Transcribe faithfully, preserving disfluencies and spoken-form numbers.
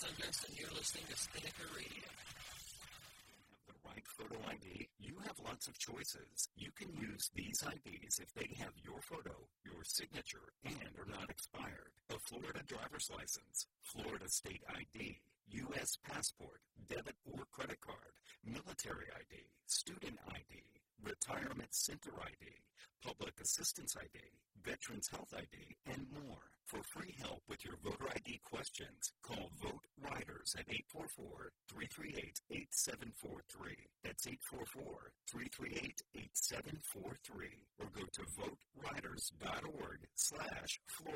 I'm Justin. You're listening to Spinnaker Radio. The right photo I D, you have lots of choices. You can use these I Ds if they have your photo, your signature, and are not expired. A Florida driver's license, Florida state I D, U S passport, debit or credit card, military I D, student I D, retirement center I D, public assistance I D, veterans health I D, and more. For free help with your voter I D questions, call Vote Riders at eight four four, three three eight, eight seven four three. That's eight four four, three three eight, eight seven four three. Or go to vote riders dot org slash Florida.